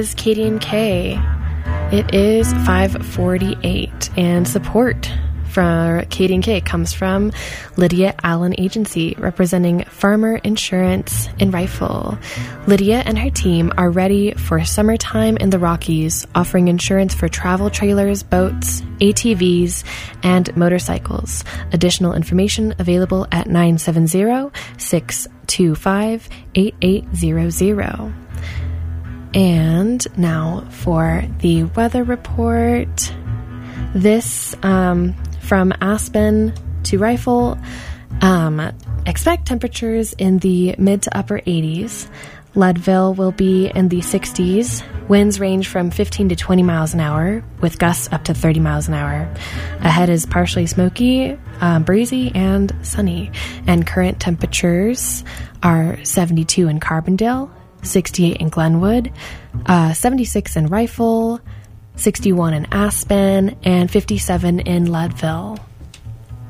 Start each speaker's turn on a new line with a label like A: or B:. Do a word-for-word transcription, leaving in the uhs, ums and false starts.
A: This is Katie and Kay. It is five forty-eight, and support for Katie and Kay comes from Lydia Allen Agency, representing Farmer Insurance in Rifle. Lydia and her team are ready for summertime in the Rockies, offering insurance for travel trailers, boats, A T Vs, and motorcycles. Additional information available at nine seven zero, six two five, eight eight zero zero. And now for the weather report. This, um, from Aspen to Rifle, um, expect temperatures in the mid to upper eighties. Leadville will be in the sixties. Winds range from fifteen to twenty miles an hour, with gusts up to thirty miles an hour. Ahead is partially smoky, um, breezy, and sunny. And current temperatures are seventy-two in Carbondale, sixty-eight in Glenwood, uh, seventy-six in Rifle, sixty-one in Aspen, and fifty-seven in Leadville.